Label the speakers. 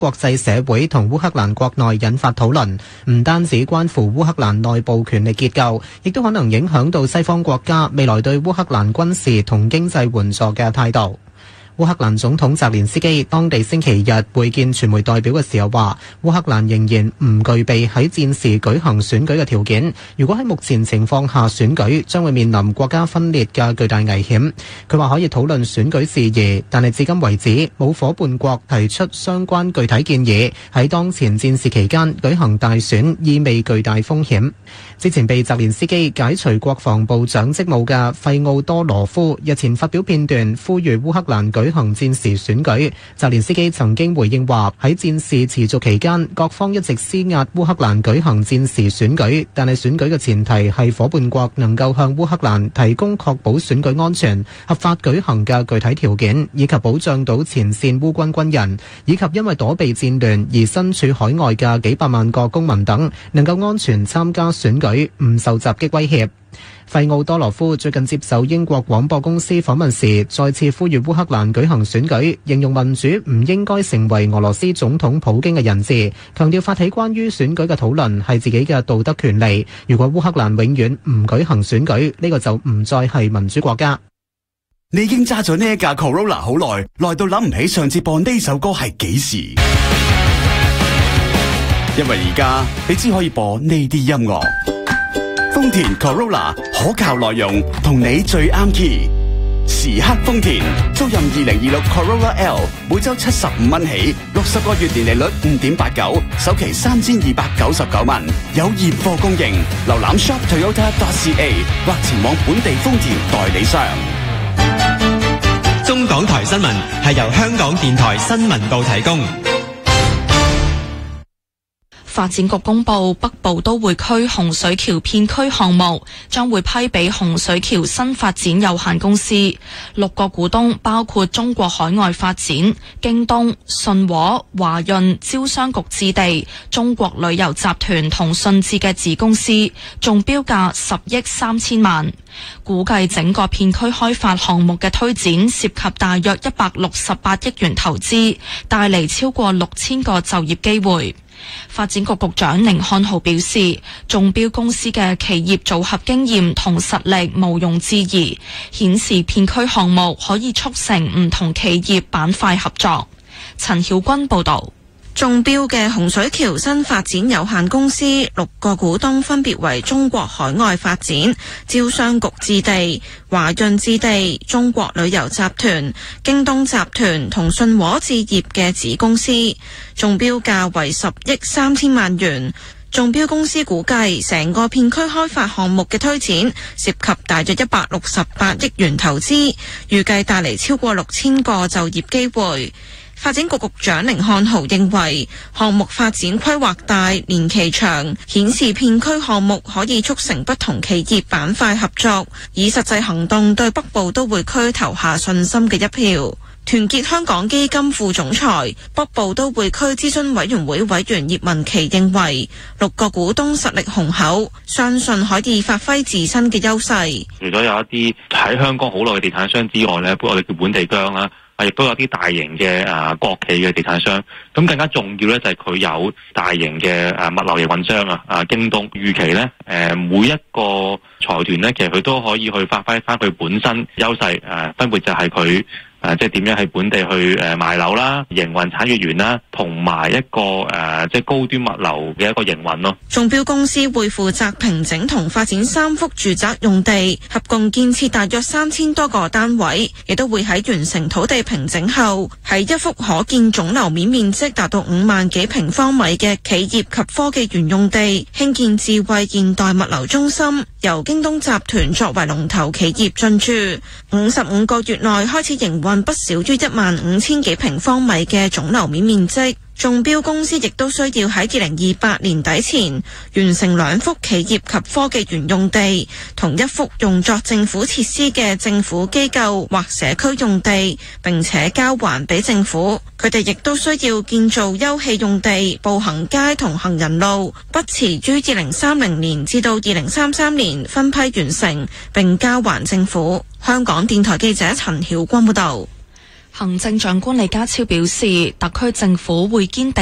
Speaker 1: 國際社會同烏克蘭國內引發討論，唔單止關乎烏克蘭內部權力結構，亦都可能影響到西方國家未來對烏克蘭軍事同經濟援助嘅態度。烏克蘭總統澤連斯基當地星期日會見傳媒代表嘅時候話，烏克蘭仍然唔具備喺戰時舉行選舉嘅條件。如果喺目前情況下選舉，將會面臨國家分裂嘅巨大危險。佢話可以討論選舉事宜，但係至今為止冇夥伴國提出相關具體建議。喺當前戰事期間舉行大選，意味巨大風險。之前被澤連斯基解除國防部長職務嘅費奧多羅夫日前發表片段，呼籲烏克蘭舉行戰時選舉。澤連斯基曾經回應話，喺戰事持續期間，各方一直施壓烏克蘭舉行戰時選舉，但係選舉嘅前提係夥伴國能夠向烏克蘭提供確保選舉安全、合法舉行嘅具體條件，以及保障到前線烏軍軍人，以及因為躲避戰亂而身處海外嘅幾百萬個公民等，能夠安全參加選舉，唔受襲擊威脅。費奧多羅夫最近接受英國廣播公司訪問時，再次呼籲烏克蘭舉行選舉，形容民主唔應該成為俄羅斯總統普京嘅人質，強調發起關於選舉嘅討論係自己嘅道德權利。如果烏克蘭永遠唔舉行選舉，呢個就唔再係民主國家。
Speaker 2: 你已經揸咗呢一架 Corolla 好耐，耐到諗唔起上次播呢首歌係幾時。因為而家你只可以播呢啲音樂。豐田 Corolla 可靠耐用，同你最啱 key。時刻豐田，租賃2026 Corolla L， 每周75蚊起，60個月年利率5.89，首期3299蚊，有現貨供應。瀏覽 shoptoyota.ca 或前往本地豐田代理商。
Speaker 3: 中港台新聞係由香港電台新聞部提供。
Speaker 4: 發展局公布，北部都會區洪水橋片區項目將會批俾洪水橋新發展有限公司，6個股東包括中國海外發展、京東、信和、華潤、招商局置地、中國旅遊集團同信置嘅子公司，中標價10億3千萬。估計整個片區開發項目嘅推展涉及大約168億元投資，帶嚟超過6000個就業機會。發展局局長寧漢豪表示，中標公司嘅企業組合經驗同實力毋庸置疑，顯示片區項目可以促成唔同企業板塊合作。陳曉君報道。
Speaker 5: 中標嘅洪水橋新發展有限公司6個股東分別為中國海外發展、招商局置地、華潤置地、中國旅遊集團、京東集團同信和置業嘅子公司，中標價為10億3千萬元。中標公司估計成個片區開發項目嘅推展涉及大約168億元投資，預計帶嚟超過6000個就業機會。發展局局長寧漢豪認為，項目發展規劃大、年期長，顯示片區項目可以促成不同企業板塊合作，以實際行動對北部都會區投下信心嘅一票。團結香港基金副總裁、北部都會區諮詢委員會委員葉文琪認為，6個股東實力雄厚，相信可以發揮自身嘅優勢。
Speaker 6: 除咗有一啲喺香港好耐嘅地產商之外呢，我哋叫本地薑啦。亦都有啲大型嘅國企嘅地產商，咁更加重要咧就係佢有大型嘅物流營運商京東。預期咧每一個財團咧，其實佢都可以去發揮翻佢本身優勢，分別就係佢即係點樣喺本地去賣樓啦、營運產業園啦，同埋一個即係高端物流嘅一個營運咯。
Speaker 5: 中標公司會負責平整同發展3幅住宅用地，合共建設大約3000多個單位，亦都會喺完成土地平整後，喺一幅可建總樓面面積達到5萬幾平方米嘅企業及科技園用地，興建智慧現代物流中心，由京東集團作為龍頭企業進駐，55個月內開始營運不少於15000幾平方米嘅總樓面面積。中標公司亦都需要喺2028年底前完成2幅企業及科技園用地，同1幅用作政府設施嘅政府機構或社區用地，並且交還俾政府。佢哋亦都需要建造休憩用地、步行街同行人路，不遲於2030年至到2033年分批完成，並交還政府。香港電台記者陳曉君報道。
Speaker 4: 行政長官李家超表示，特區政府會堅定